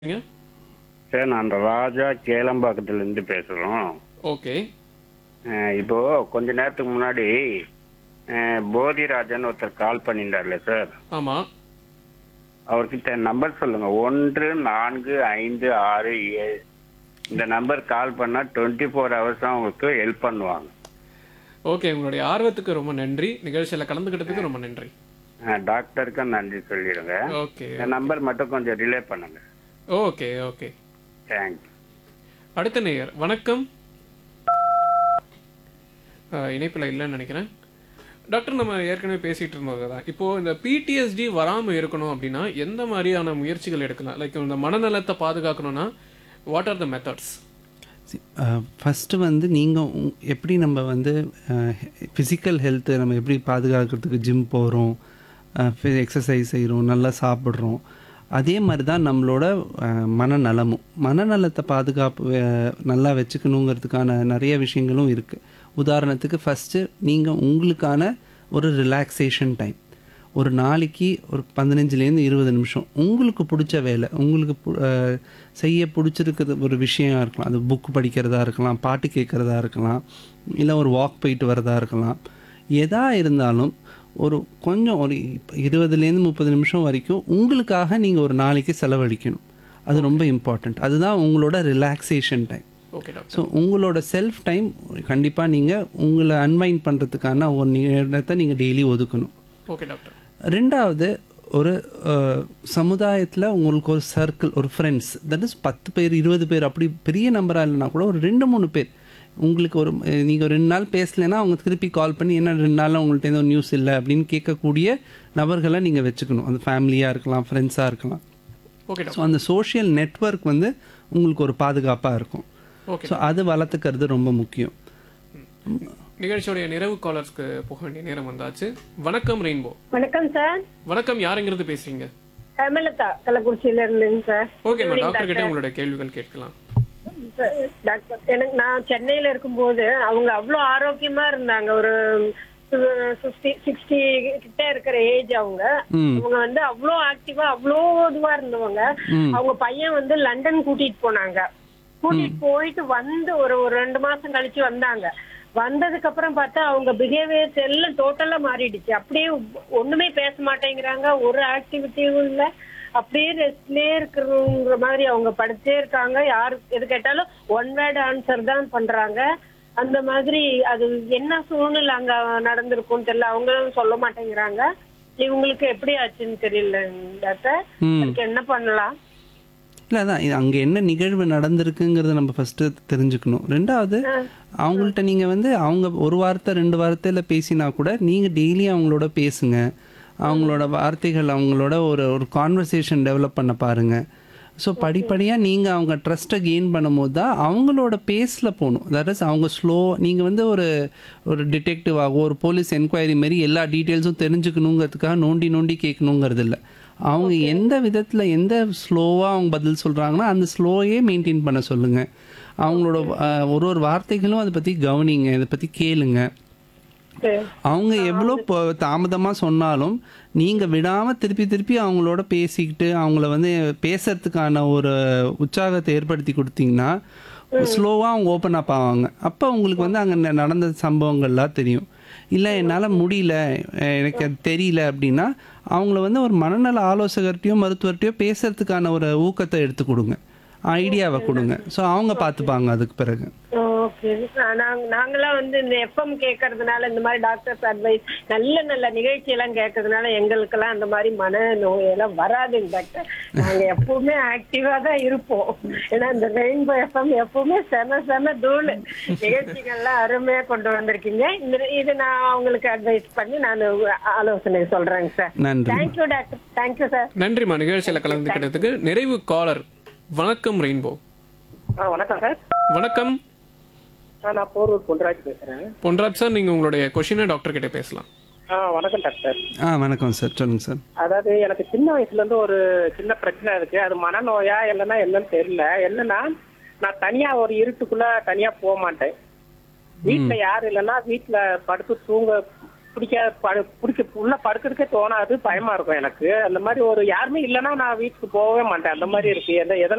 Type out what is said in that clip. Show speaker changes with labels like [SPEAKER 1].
[SPEAKER 1] ங்க.
[SPEAKER 2] சார் நான் ராஜா கேளம்பாக்கத்துலேருந்து பேசுகிறோம்.
[SPEAKER 1] ஓகே.
[SPEAKER 2] இப்போ கொஞ்ச நேரத்துக்கு முன்னாடி போதிராஜன் ஒருத்தர் கால் பண்ணியிருந்தார்ல சார்,
[SPEAKER 1] ஆமா.
[SPEAKER 2] அவர்கிட்ட நம்பர் சொல்லுங்க. 145667 இந்த நம்பர் கால் பண்ணால் 24 ஹவர்ஸ் அவங்களுக்கு ஹெல்ப் பண்ணுவாங்க.
[SPEAKER 1] ஓகே. உங்களுடைய ஆர்வத்துக்கு ரொம்ப நன்றி. நிகழ்ச்சியில கலந்துக்கிட்டதுக்கு ரொம்ப நன்றி.
[SPEAKER 2] டாக்டருக்கும் நன்றி சொல்லிடுங்க.
[SPEAKER 1] ஓகே.
[SPEAKER 2] இந்த நம்பர் மட்டும் கொஞ்சம் ரிலே பண்ணுங்க.
[SPEAKER 1] ஓகே. ஓகே.
[SPEAKER 2] தேங்க்ஸ்.
[SPEAKER 1] அடுத்த நேயர் வணக்கம். இணைப்பில் இல்லைன்னு நினைக்கிறேன். டாக்டர், நம்ம ஏற்கனவே பேசிட்டு இருந்தது தான். இப்போ இந்த பிடிஎஸ்டி வராமல் இருக்கணும் அப்படின்னா எந்த மாதிரியான முயற்சிகள் எடுக்கலாம்? லைக் இந்த மனநலத்தை பாதுகாக்கணும்னா what are the methods?
[SPEAKER 3] First வந்து நீங்கள் எப்படி நம்ம வந்து ஃபிசிக்கல் ஹெல்த்தை நம்ம எப்படி பாதுகாக்கிறதுக்கு ஜிம் போகிறோம், எக்ஸசைஸ் செய்கிறோம், நல்லா சாப்பிட்றோம். அதே மாதிரி தான் நம்மளோட மனநலமும். மனநலத்தை நல்லா வச்சுக்கணுங்கிறதுக்கான நிறைய விஷயங்களும் இருக்குது. உதாரணத்துக்கு ஃபஸ்ட்டு நீங்கள் உங்களுக்கான ஒரு ரிலாக்ஸேஷன் டைம், ஒரு நாளைக்கு ஒரு 15லேருந்து 20 நிமிஷம் உங்களுக்கு பிடிச்ச வேலை, உங்களுக்கு செய்ய பிடிச்சிருக்கிறது ஒரு விஷயம் இருக்கலாம். அது புக் படிக்கிறதா இருக்கலாம், பாட்டு கேட்குறதா இருக்கலாம், இல்லை ஒரு வாக் போயிட்டு வரதா இருக்கலாம். எதா இருந்தாலும் ஒரு கொஞ்சம் ஒரு 20லேருந்து 30 நிமிஷம் வரைக்கும் உங்களுக்காக நீங்கள் ஒரு நாளைக்கு செலவழிக்கணும். அது ரொம்ப இம்பார்ட்டண்ட். அதுதான் உங்களோட relaxation time.
[SPEAKER 1] Okay doctor.
[SPEAKER 3] So உங்களோட செல்ஃப் டைம் கண்டிப்பாக நீங்கள் உங்களை அன்வைண்ட் பண்ணுறதுக்கான ஒரு நேரத்தை நீங்கள் டெய்லி ஒதுக்கணும்.
[SPEAKER 1] Okay doctor.
[SPEAKER 3] ரெண்டாவது, ஒரு சமுதாயத்தில் உங்களுக்கு ஒரு சர்க்கிள், ஒரு ஃப்ரெண்ட்ஸ், தட் இஸ் 10 பேர் 20 பேர், அப்படி பெரிய நம்பராக இல்லைனா கூட ஒரு 2-3 பேர் உங்களுக்கு ஒரு நீங்கள் 2 நாள் பேசலைன்னா அவங்க திருப்பி கால் பண்ணி என்ன 2 நாளில் உங்கள்கிட்ட எதுவும் நியூஸ் இல்லை அப்படின்னு கேட்கக்கூடிய நபர்களை நீங்கள் வச்சுக்கணும். அந்த ஃபேமிலியாக இருக்கலாம், ஃப்ரெண்ட்ஸாக இருக்கலாம்.
[SPEAKER 1] Okay
[SPEAKER 3] so
[SPEAKER 1] doctor.
[SPEAKER 3] அந்த சோஷியல் நெட்வொர்க் வந்து உங்களுக்கு ஒரு பாதுகாப்பாக இருக்கும்.
[SPEAKER 1] ஓகே.
[SPEAKER 3] ஸோ அது வளர்த்துக்கிறது ரொம்ப முக்கியம்.
[SPEAKER 1] நிகழ்ச்சியோடைய நிறைவு காலர்ஸ்க்கு போக வேண்டிய நேரம் வந்தாச்சு. வணக்கம் ரெயின்போ.
[SPEAKER 4] வணக்கம் சார்.
[SPEAKER 1] வணக்கம். யாருங்கிறது பேசுறீங்க?
[SPEAKER 4] ஹேமலதா, கள்ளக்குறிச்சியில இருந்துங்க சார்.
[SPEAKER 1] Okay ma'am. டாக்டர் கிட்ட உங்களுடைய கேள்விகள் கேட்கலாம்.
[SPEAKER 4] டாக்டர், நான் சென்னையில இருக்கும்போது அவங்க அவ்வளவு ஆரோக்கியமா இருந்தாங்க. ஒரு 60 கிட்ட இருக்கிற ஏஜ் அவங்க. அவங்க வந்து அவ்வளோ ஆக்டிவா அவ்வளோ இதுவா இருந்தவங்க. அவங்க பையன் வந்து லண்டன் கூட்டிட்டு போனாங்க. கூட்டிட்டு போயிட்டு வந்து ஒரு 2 மாசம் கழிச்சு வந்தாங்க. வந்ததுக்கு அப்புறம் பார்த்தா அவங்க பிஹேவியர்ஸ் எல்லாம் டோட்டலா மாறிடுச்சு. அப்படியே ஒண்ணுமே பேச மாட்டேங்கிறாங்க, ஒரு ஆக்டிவிட்டியும் இல்ல, அப்படியே ரெஸ்ட்லயே இருக்கிற மாதிரி அவங்க படுத்தே இருக்காங்க. யாரு எது கேட்டாலும் ஒன் வேர்ட் ஆன்சர் தான் பண்றாங்க. அந்த மாதிரி அது என்ன சூழ்நிலை அங்க நடந்திருக்கும்னு தெரியல. அவங்களும் சொல்ல மாட்டேங்கிறாங்க. இவங்களுக்கு எப்படி ஆச்சுன்னு தெரியல டாக்டர். அதுக்கு என்ன பண்ணலாம்?
[SPEAKER 3] இல்லை, அதான் இது அங்கே என்ன நிகழ்வு நடந்திருக்குங்கிறத நம்ம ஃபஸ்ட்டு தெரிஞ்சுக்கணும். ரெண்டாவது, அவங்கள்ட்ட நீங்கள் வந்து அவங்க ஒரு வார்த்தை 2 வார்த்தையில் பேசினா கூட நீங்கள் டெய்லி அவங்களோட பேசுங்க. அவங்களோட வார்த்தைகள், அவங்களோட ஒரு கான்வர்சேஷன் டெவலப் பண்ண பாருங்கள். ஸோ படிப்படியாக நீங்கள் அவங்க ட்ரஸ்ட்டை கெயின் பண்ணும்போது தான் அவங்களோட பேஸில் போகணும். தட் இஸ் அவங்க நீங்கள் வந்து ஒரு டிடெக்டிவாகவோ ஒரு போலீஸ் என்கொயரி மாரி எல்லா டீட்டெயில்ஸும் தெரிஞ்சுக்கணுங்கிறதுக்காக நோண்டி கேட்கணுங்கிறது இல்லை. அவங்க எந்த விதத்தில் எந்த ஸ்லோவாக அவங்க பதில் சொல்கிறாங்கன்னா அந்த ஸ்லோயே மெயின்டைன் பண்ண சொல்லுங்கள். அவங்களோட ஒரு வார்த்தைகளும் அதை பற்றி கவனிங்க, இதை பற்றி கேளுங்க. அவங்க எவ்வளோ தாமதமாக சொன்னாலும் நீங்கள் விடாமல் திருப்பி அவங்களோட பேசிக்கிட்டு அவங்கள வந்து பேசுறதுக்கான ஒரு உற்சாகத்தை ஏற்படுத்தி கொடுத்தீங்கன்னா ஸ்லோவாக அவங்க ஓப்பன் அப் ஆவாங்க. அப்போ உங்களுக்கு வந்து அங்கே நடந்த சம்பவங்கள்லாம் தெரியும். இல்லை என்னால் முடியல, எனக்கு அது தெரியல அப்படின்னா அவங்கள வந்து ஒரு மனநல ஆலோசகர்கிட்டையோ மருத்துவர்கிட்டையோ பேசுறதுக்கான ஒரு ஊக்கத்தை எடுத்து கொடுங்க, ஐடியாவை கொடுங்க. ஸோ அவங்க பார்த்துப்பாங்க அதுக்கு பிறகு.
[SPEAKER 4] ஓகே. நாங்கெல்லாம் வந்து இந்த எஃப்எம் கேட்கறதுனால, இந்த மாதிரி டாக்டர்ஸ் அட்வைஸ், நல்ல நிகழ்ச்சி எல்லாம் கேட்கறதுனால எங்களுக்கெல்லாம் அந்த மாதிரி மன நோயெல்லாம் வராதுங்க டாக்டர். நாங்க எப்பவுமே ஆக்டிவா தான் இருப்போம். ஏன்னா இந்த ரெயின்போ எஃப்எம் எப்பவுமே செம தூள் நிகழ்ச்சிகள்லாம் அருமையா கொண்டு வந்திருக்கீங்க. இது நான் அவங்களுக்கு அட்வைஸ் பண்ணி நான் ஆலோசனை சொல்றேங்க சார்.
[SPEAKER 3] நன்றி.
[SPEAKER 4] Thank you doctor. Thank you sir.
[SPEAKER 1] நன்றிம்மா. நிகழ்ச்சியில கலந்துக்கிட்டதுக்கு. நிறைவு காலர் வணக்கம் ரெயின்போ.
[SPEAKER 5] வணக்கம் சார்.
[SPEAKER 1] வணக்கம்.
[SPEAKER 5] நான் போரூர் பொன்ராஜ் பேசுறேன்.
[SPEAKER 1] பொன்ராஜ் சார், நீங்க உங்களுடைய கொஸ்டினை டாக்டர் கிட்ட பேசலாம்.
[SPEAKER 5] வணக்கம் டாக்டர்.
[SPEAKER 3] வணக்கம் சார், சொல்லுங்கள் சார்.
[SPEAKER 5] அதாவது எனக்கு சின்ன வயசுல இருந்து ஒரு சின்ன பிரச்சனை இருக்கு. அது மனநோயா இல்லைன்னா என்னன்னு தெரியல. என்னன்னா, நான் தனியா ஒரு இருட்டுக்குள்ள தனியா போக மாட்டேன். வீட்டுல யாரு இல்லைன்னா வீட்டுல படுத்து தூங்க உள்ள படுக்கிறதுக்கே தோணாது, பயமா இருக்கும் எனக்கு. அந்த மாதிரி ஒரு யாருமே இல்லைன்னா நான் வீட்டுக்கு போகவே மாட்டேன். அந்த மாதிரி இருக்கு. எதனால